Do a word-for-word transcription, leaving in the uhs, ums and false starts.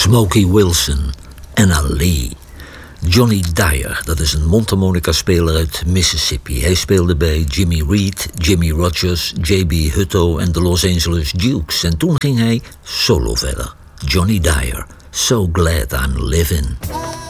Smokey Wilson, Anna Lee. Johnny Dyer, dat is een mondharmonica-speler uit Mississippi. Hij speelde bij Jimmy Reed, Jimmy Rogers, J B Hutto en de Los Angeles Dukes. En toen ging hij solo verder. Johnny Dyer, So Glad I'm Living.